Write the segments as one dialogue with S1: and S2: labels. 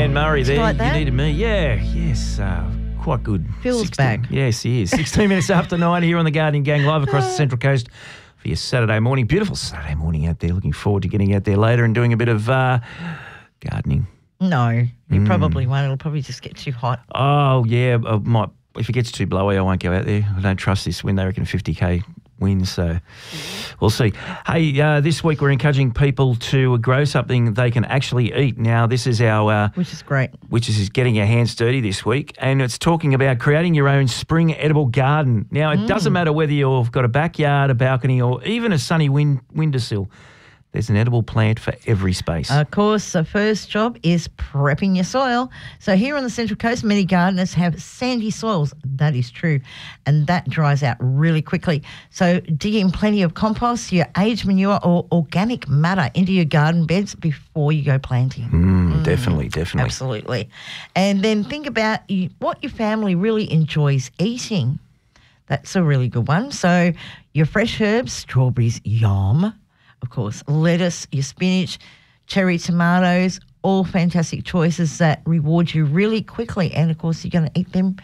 S1: Anne Murray there.
S2: Like that?
S1: You needed me. Yeah, yes. Quite good.
S2: Phil's back.
S1: Yes, he is. 16 minutes after 9 here on the Gardening Gang live across the Central Coast for your Saturday morning. Beautiful Saturday morning out there. Looking forward to getting out there later and doing a bit of gardening.
S2: No, you probably won't. It'll probably just get too hot.
S1: Oh, yeah. If it gets too blowy, I won't go out there. I don't trust this wind. They reckon 50k winds, so we'll see. Hey, this week we're encouraging people to grow something they can actually eat. Now, this is our...
S2: Which is great.
S1: Which is getting your hands dirty this week, and it's talking about creating your own spring edible garden. Now, it doesn't matter whether you've got a backyard, a balcony, or even a sunny windowsill. There's an edible plant for every space.
S2: Of course, the first job is prepping your soil. So here on the Central Coast, many gardeners have sandy soils. That is true. And that dries out really quickly. So dig in plenty of compost, your aged manure or organic matter into your garden beds before you go planting.
S1: Definitely.
S2: Absolutely. And then think about what your family really enjoys eating. That's a really good one. So your fresh herbs, strawberries, yum. Of course, lettuce, your spinach, cherry tomatoes, all fantastic choices that reward you really quickly. And, of course, you're going to eat them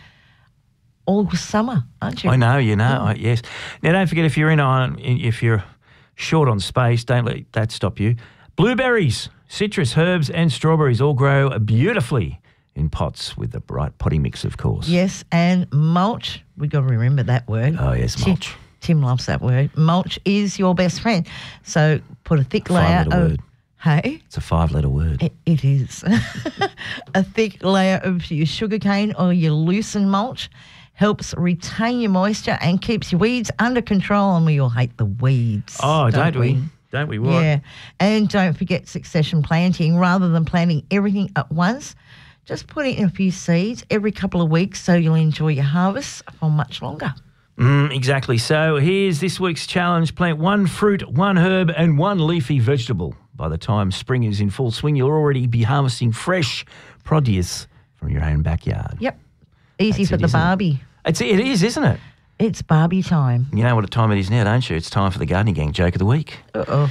S2: all summer, aren't you?
S1: I know, yes. Now, don't forget, if you're short on space, don't let that stop you. Blueberries, citrus, herbs and strawberries all grow beautifully in pots with the right potting mix, of course.
S2: Yes, and mulch. We've got to remember that word.
S1: Oh, yes, mulch.
S2: Tim loves that word. Mulch is your best friend. So put a thick layer of...
S1: word.
S2: Hey?
S1: It's a 5-letter word.
S2: It is. A thick layer of your sugarcane or your loosened mulch helps retain your moisture and keeps your weeds under control, and we all hate the weeds.
S1: Oh, don't we? Don't we? What?
S2: Yeah. And don't forget succession planting. Rather than planting everything at once, just put in a few seeds every couple of weeks so you'll enjoy your harvest for much longer.
S1: Exactly. So here's this week's challenge. Plant one fruit, one herb and one leafy vegetable. By the time spring is in full swing, you'll already be harvesting fresh produce from your own backyard.
S2: Yep. Easy for the Barbie.
S1: It is, isn't it?
S2: It's Barbie time.
S1: You know what time it is now, don't you? It's time for the Gardening Gang Joke of the Week.
S2: Uh-oh.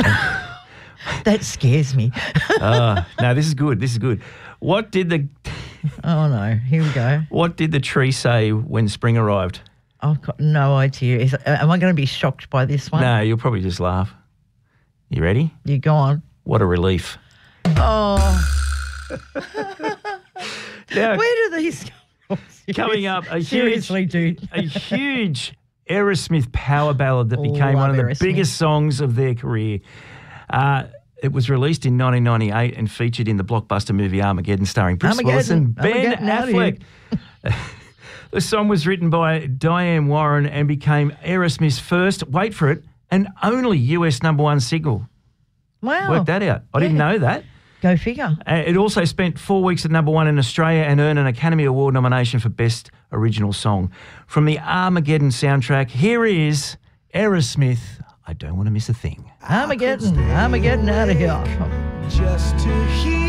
S2: That scares me.
S1: No, this is good. This is good. What did the...
S2: Oh, no. Here we go.
S1: What did the tree say when spring arrived?
S2: I've got no idea. Am I going to be shocked by this one?
S1: No, you'll probably just laugh. You ready?
S2: You go on.
S1: What a relief.
S2: Oh.
S1: Now,
S2: where do these come from?
S1: Coming up,
S2: Seriously, dude.
S1: A huge Aerosmith power ballad that became one of the biggest songs of their career. It was released in 1998 and featured in the blockbuster movie Armageddon, starring Bruce Willis and Ben Affleck. The song was written by Diane Warren and became Aerosmith's first, wait for it, and only US #1 single.
S2: Wow.
S1: Work that out. I didn't know that.
S2: Go figure.
S1: It also spent 4 weeks at #1 in Australia and earned an Academy Award nomination for Best Original Song. From the Armageddon soundtrack, here is Aerosmith, I Don't Want to Miss a Thing.
S2: Armageddon out of here.
S3: Just to hear